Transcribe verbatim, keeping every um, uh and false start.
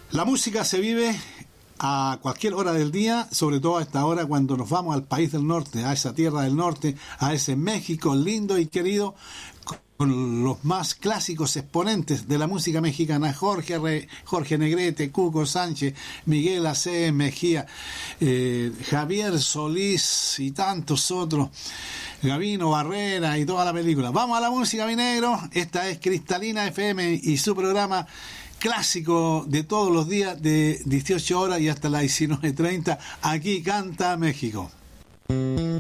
La música se vive a cualquier hora del día, sobre todo a esta hora cuando nos vamos al país del norte, a esa tierra del norte, a ese México lindo y querido, con los más clásicos exponentes de la música mexicana, Jorge Re, Jorge Negrete, Cuco Sánchez, Miguel Acé Mejía, eh, Javier Solís y tantos otros, Gabino Barrera y toda la película. Vamos a la música, mi negro. Esta es Cristalina F M y su programa clásico de todos los días de dieciocho horas y hasta las diecinueve treinta. Aquí canta México.